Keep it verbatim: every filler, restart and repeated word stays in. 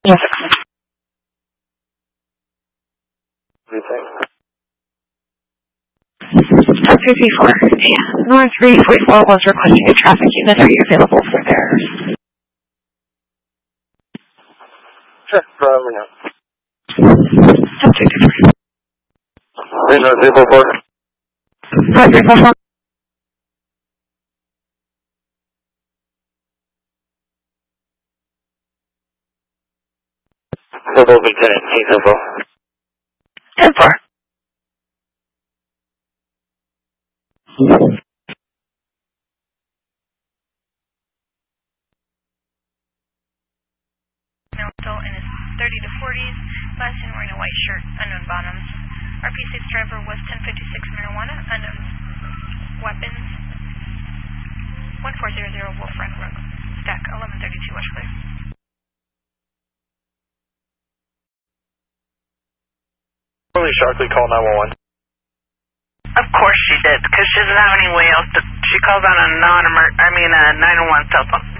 Yes. What do you think? three three four. Yeah. North three forty-four was requesting a traffic unit. Are you available for theirs? Sure, probably not. Ten two two three. Three North three four four. Five three four four. Civil Lieutenant T Civil. Ten four. Male adult in his thirty to forties, last seen wearing a white shirt, unknown bottoms. R P six driver was ten fifty-six marijuana, unknown weapons. one four zero zero Wolf Run Road. Stack eleven thirty-two West Clear. Really Shockley call nine one one. Of course she did, because she doesn't have any way else to, she calls on a non-emer, I mean a nine one one cell phone.